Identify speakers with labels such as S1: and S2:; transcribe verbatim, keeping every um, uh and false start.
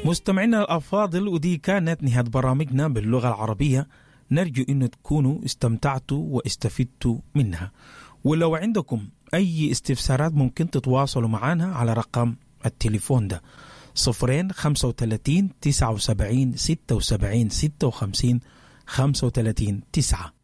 S1: مستمعينا الأفاضل، ودي كانت نهاية برامجنا باللغة العربية. نرجو أن تكونوا استمتعتوا واستفدتوا منها. ولو عندكم أي استفسارات ممكن تتواصلوا معنا على رقم التليفون ده صفرين خمسة وثلاثين تسعة وسبعين ستة وسبعين ستة وخمسين خمسة وثلاثين تسعة.